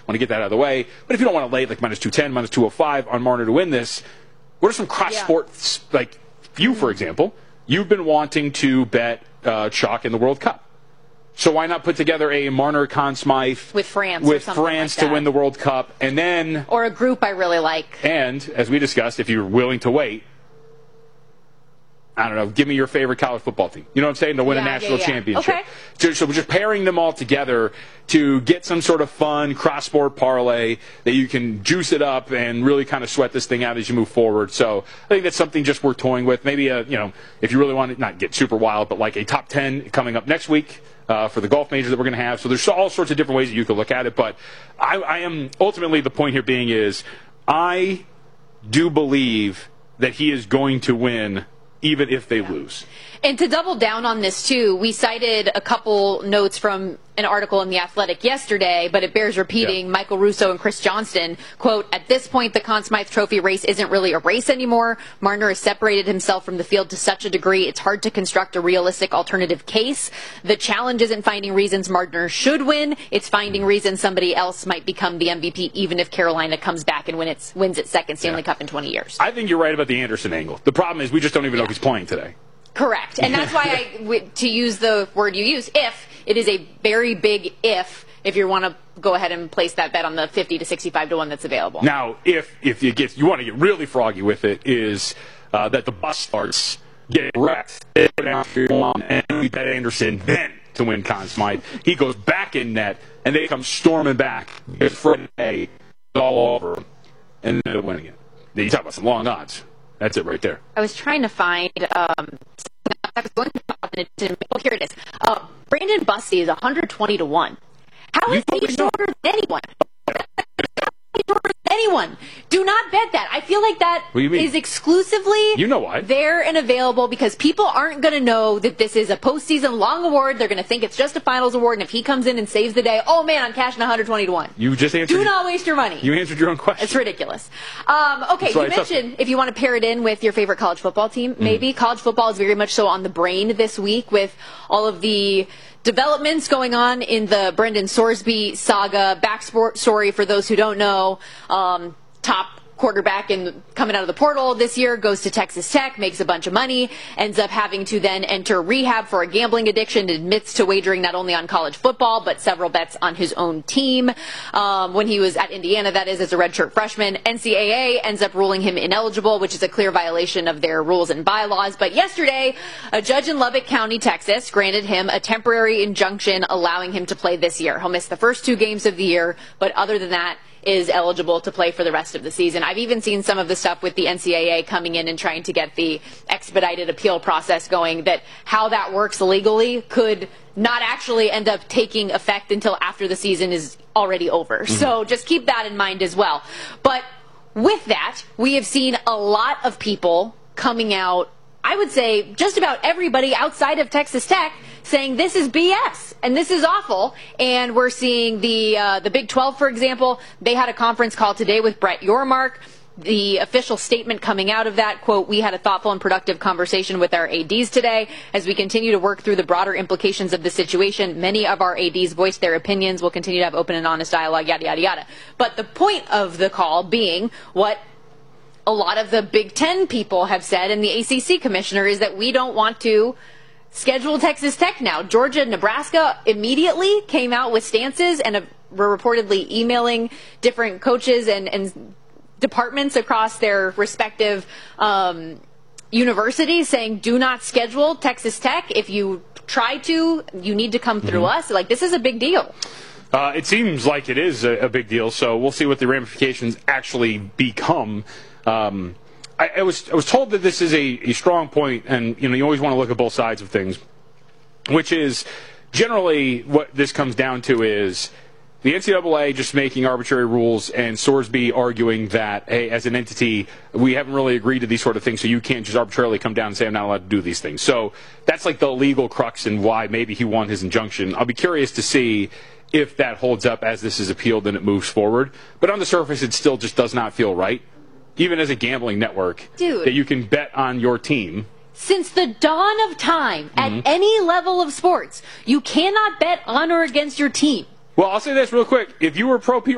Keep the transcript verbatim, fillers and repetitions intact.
want to get that out of the way. But if you don't want to lay like minus two ten, minus two oh five on Marner to win this, what are some cross-sport, yeah. like you, for example, you've been wanting to bet uh, chalk in the World Cup. So why not put together a Marner Conn Smythe with France, with or something France like to win the World Cup, and then or a group I really like. And as we discussed, if you're willing to wait, I don't know, give me your favorite college football team. You know what I'm saying? To win yeah, a national yeah, yeah. championship. Okay. So, so we're just pairing them all together to get some sort of fun cross-sport parlay that you can juice it up and really kind of sweat this thing out as you move forward. So I think that's something just worth toying with. Maybe, a, you know, if you really want to not get super wild, but like a top ten coming up next week. Uh, for the golf major that we're going to have. So there's all sorts of different ways that you can look at it. But I, I am ultimately the point here being is I do believe that he is going to win even if they yeah. lose. And to double down on this, too, we cited a couple notes from an article in The Athletic yesterday, but it bears repeating. Yeah. Michael Russo and Chris Johnston, quote, at this point, the Conn Smythe Trophy race isn't really a race anymore. Marner has separated himself from the field to such a degree it's hard to construct a realistic alternative case. The challenge isn't finding reasons Marner should win. It's finding reasons somebody else might become the M V P, even if Carolina comes back and win its, wins its second Stanley yeah. Cup in twenty years. I think you're right about the Anderson angle. The problem is we just don't even yeah. know if he's playing today. Correct. And that's why, I, to use the word you use, if, it is a very big if, if you want to go ahead and place that bet on the fifty to sixty-five to one that's available. Now, if if you get you want to get really froggy with it, is uh, that the bus starts getting wrecked, and we bet Anderson then to win Conn Smythe. He goes back in net, and they come storming back. It's Friday, all over, and then they're winning it. Then you talk about some long odds. That's it right there. I was trying to find. Um, I was going to, oh, here it is. Uh, Brandon Busty is one hundred twenty to one. How is he shorter than anyone? Shorter than anyone. Do not bet that. I feel like that is exclusively you know why. there and available because people aren't going to know that this is a postseason long award. They're going to think it's just a finals award, and if he comes in and saves the day, oh man, I'm cashing one hundred twenty to one. You just answered. Do not waste your money. You answered your own question. It's ridiculous. Um, okay, you mentioned if you want to pair it in with your favorite college football team, maybe. Mm. College football is very much so on the brain this week with all of the developments going on in the Brendan Sorsby saga. Backstory for those who don't know, um, top quarterback in coming out of the portal this year, goes to Texas Tech, makes a bunch of money, ends up having to then enter rehab for a gambling addiction, admits to wagering not only on college football, but several bets on his own team. Um, when he was at Indiana, that is, as a redshirt freshman, N C double A ends up ruling him ineligible, which is a clear violation of their rules and bylaws. But yesterday, a judge in Lubbock County, Texas, granted him a temporary injunction allowing him to play this year. He'll miss the first two games of the year, but other than that, is eligible to play for the rest of the season. I've even seen some of the stuff with the N C double A coming in and trying to get the expedited appeal process going, that how that works legally could not actually end up taking effect until after the season is already over. Mm-hmm. So just keep that in mind as well. But with that, we have seen a lot of people coming out, I would say just about everybody outside of Texas Tech, saying this is B S and this is awful. And we're seeing the uh, the Big twelve, for example. They had a conference call today with Brett Yormark. The official statement coming out of that, quote, we had a thoughtful and productive conversation with our A Ds today as we continue to work through the broader implications of the situation. Many of our A Ds voiced their opinions. We'll continue to have open and honest dialogue, yada, yada, yada. But the point of the call being what a lot of the Big Ten people have said, and the A C C commissioner, is that we don't want to schedule Texas Tech now. Georgia and Nebraska immediately came out with stances and were reportedly emailing different coaches and, and departments across their respective um, universities saying, do not schedule Texas Tech. If you try to, you need to come through mm-hmm. us. Like, this is a big deal. Uh, it seems like it is a, a big deal, so we'll see what the ramifications actually become. Um, I, I was I was told that this is a, a strong point, and you know you always want to look at both sides of things, which is generally what this comes down to is the N C double A just making arbitrary rules and Sorsby arguing that, hey, as an entity, we haven't really agreed to these sort of things, so you can't just arbitrarily come down and say I'm not allowed to do these things. So that's like the legal crux and why maybe he won his injunction. I'll be curious to see if that holds up as this is appealed and it moves forward. But on the surface, it still just does not feel right. Even as a gambling network, Dude, that you can bet on your team. Since the dawn of time, mm-hmm. at any level of sports, you cannot bet on or against your team. Well, I'll say this real quick. If you were pro